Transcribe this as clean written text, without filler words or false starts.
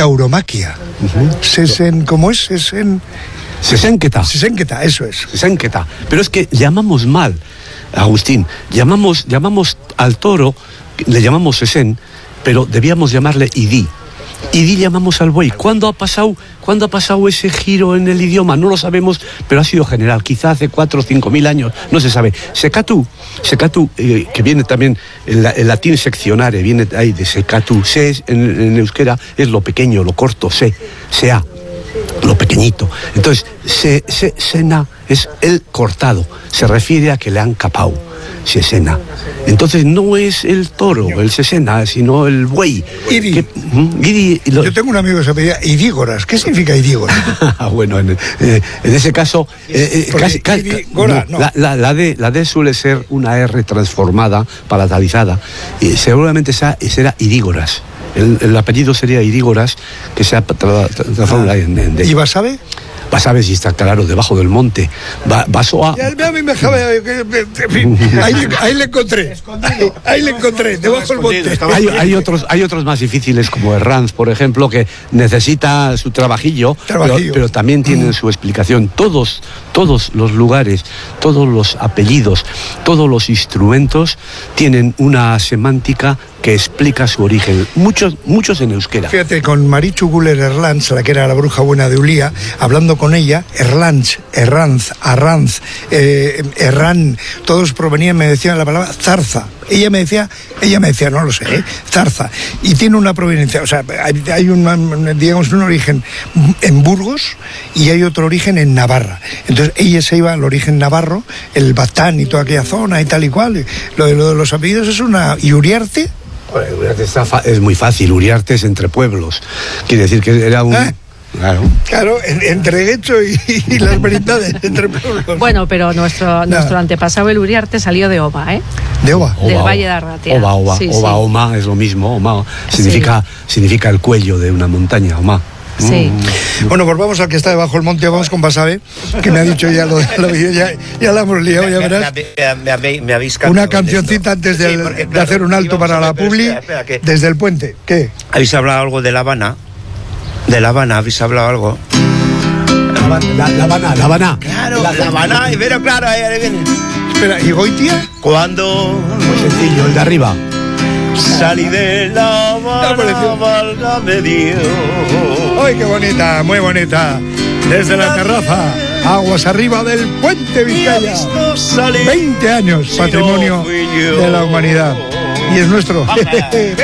tauromaquia. ¿Cómo es? Sesénqueta. Sesénqueta, eso es. Sesénqueta. Pero es que llamamos mal, Agustín. Llamamos al toro, le llamamos sesén, pero debíamos llamarle idí. Idí llamamos al buey. ¿Cuándo ha pasado ese giro en el idioma? No lo sabemos, pero ha sido general. Quizá hace 4 o 5 mil años, no se sabe. Secatu, que viene también, el latín seccionare, viene ahí de secatu. Se en euskera es lo pequeño, lo corto, sea, lo pequeñito. Entonces, sena es el cortado. Se refiere a que le han capao. Sesena. Entonces no es el toro, el sesena, sino el buey. Yo tengo un amigo que se apellida Idígoras. ¿Qué significa Idígoras? Bueno, en ese caso, la D suele ser una R transformada, palatalizada, y seguramente será Idígoras. El apellido sería Idígoras, que se ha transformado en D. ¿Y Basabe? Basabe, si está claro, debajo del monte. Basoa. Ahí le encontré. Ahí le encontré, debajo del monte. Hay otros más difíciles, como Herranz, por ejemplo, que necesita su trabajillo. Pero también tienen su explicación. Todos los lugares, todos los apellidos, todos los instrumentos tienen una semántica que explica su origen. Muchos en euskera. Fíjate, con Marichu Guller Erlanz, la que era la bruja buena de Ulía, hablando con ella, Erlanz, Arranz, Erran, todos provenían, me decían la palabra zarza. Ella me decía, no lo sé, zarza. Y tiene una proveniencia, o sea, hay un origen en Burgos y hay otro origen en Navarra. Entonces ella se iba al origen navarro, el Batán y toda aquella zona y tal y cual. Y lo de los apellidos es una... ¿Y Uriarte? Uriarte es muy fácil. Uriarte es entre pueblos. Quiere decir que era un... Claro, entre Guecho y las Merindades, entre pueblos. Bueno, pero nuestro antepasado, el Uriarte, salió de Oba, ¿eh? ¿De Oba? Del Valle de Arratia. Oba, sí, Oma es lo mismo. Oma significa el cuello de una montaña, Oma. Sí. Bueno, pues vamos al que está debajo del monte, vamos con Basabe, que me ha dicho ya lo de la vida, ya la hemos liado, ya verás. Me habéis cantado una cancioncita antes de hacer un alto para la publi, desde el puente. ¿Qué? ¿Habéis hablado algo de La Habana? ¿De La Habana habéis hablado algo? La Habana. Claro, La Habana, pero claro, ahí viene. Espera, ¿y Goitia? Cuando... Muy sencillo, el de arriba. Salí de La Habana, válgame Dios. ¡Ay, qué bonita, muy bonita! Desde la terraza, aguas arriba del puente Vizcaya. 20 años, patrimonio de la humanidad. Y es nuestro.